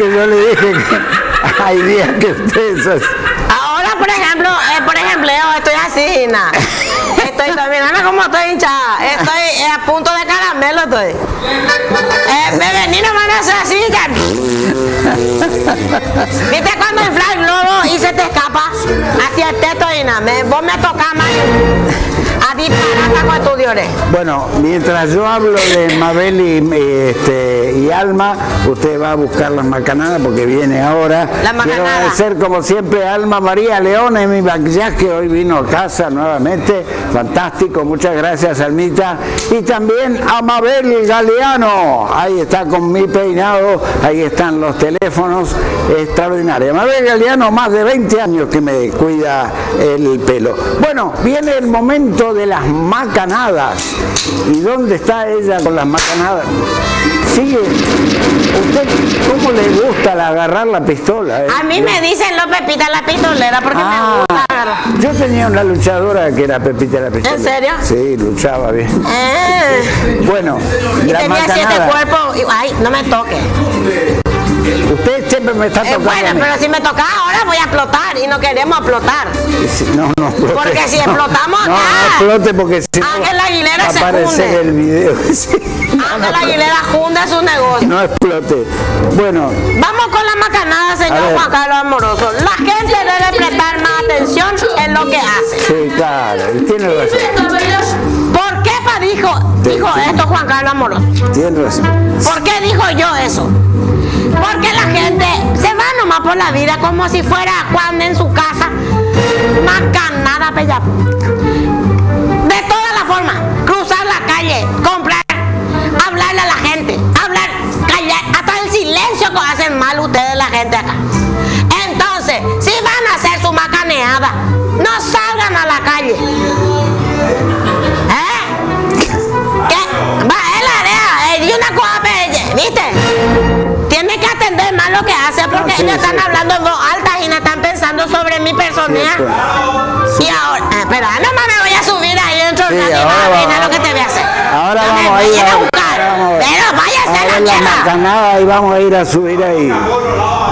que yo le dije que hay días que ustedes... Ahora, por ejemplo, yo estoy así, nada. Mirando cómo estoy hinchada. Estoy a punto de caramelo, estoy. Me vení nomás a hacer así, ¿viste cuando infla el globo y se te escapa? Hacia el teto y nada. Vos me tocás más a disparar con estudios. Bueno, mientras yo hablo de Mabel y Alma, usted va a buscar las macanadas porque viene ahora. Quiero agradecer como siempre a Alma María León en mi maquillaje, hoy vino a casa nuevamente, fantástico, muchas gracias Almita. Y también a Mabel Galeano, ahí está con mi peinado, ahí están los teléfonos, extraordinaria. Mabel Galeano, más de 20 años que me cuida el pelo. Bueno, viene el momento de las macanadas. ¿Y dónde está ella con las macanadas? Sigue. ¿Usted cómo le gusta agarrar la pistola? A mí me dicen Pepita la pistolera porque me gusta agarrar. Yo tenía una luchadora que era Pepita la pistolera. ¿En serio? Sí, luchaba bien. Bueno, y tenía macanada. 7 cuerpos. Ay, no me toque. Usted siempre me está tocando. Bueno, pero si me toca ahora voy a explotar y no queremos explotar. No explote. Porque si explotamos acá. No explote porque si Ángel Aguilera va a se aparecer funde. El video. Ángel Aguilera funde su negocio. No explote. Bueno. Vamos con la macanada, señor Juan Carlos Amoroso. La gente debe prestar más atención en lo que hace. Sí, claro. Tiene razón. ¿Por qué dijo esto Juan Carlos Amoroso? Tiene razón. ¿Por qué dijo yo eso? Porque la gente se va nomás por la vida como si fuera Juan en su casa. Macanada, pella. De todas las formas. Cruzar la calle, comprar, hablarle a la gente, hablar, callar. Hasta el silencio que hacen mal ustedes la gente acá. Entonces, si van a hacer su macaneada, no salgan a la calle. Y una cosa, ¿viste? Tiene que atender más lo que hace porque ellos están hablando en voz alta y no están pensando sobre mi personalidad. Y ahora, espera, nomás me voy a subir ahí dentro de una lo que te voy a hacer. Ahora vamos a ir a buscar. Pero váyase a la macanada y vamos a ir a subir ahí.